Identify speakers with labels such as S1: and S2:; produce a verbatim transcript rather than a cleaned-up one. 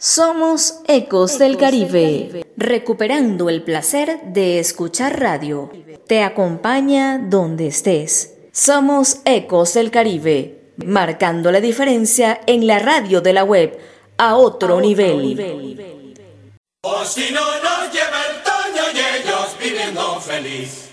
S1: Somos Ecos del Caribe, recuperando el placer de escuchar radio. Te acompaña donde estés. Somos Ecos del Caribe, marcando la diferencia en la radio de la web a otro, a otro nivel. nivel.
S2: O si no nos lleva el Toño y ellos viviendo feliz.